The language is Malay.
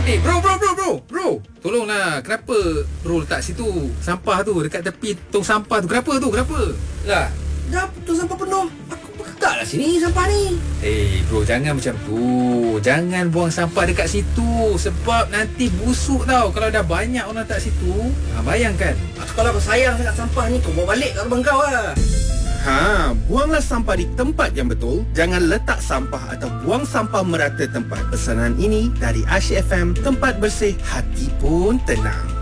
Bro, tolonglah. Kenapa bro letak situ sampah tu dekat tepi tong sampah tu? Kenapa? Lah, dah tong sampah penuh. Aku pegang lah sini sampah ni. Bro, jangan macam tu. Jangan buang sampah dekat situ, sebab nanti busuk tau kalau dah banyak orang letak situ. Bayangkan. Kalau kau sayang sangat sampah ni, kau bawa balik kat rumah kau lah. Buanglah sampah di tempat yang betul. Jangan letak sampah atau buang sampah merata tempat. Pesanan ini dari Asyik FM, tempat bersih hati pun tenang.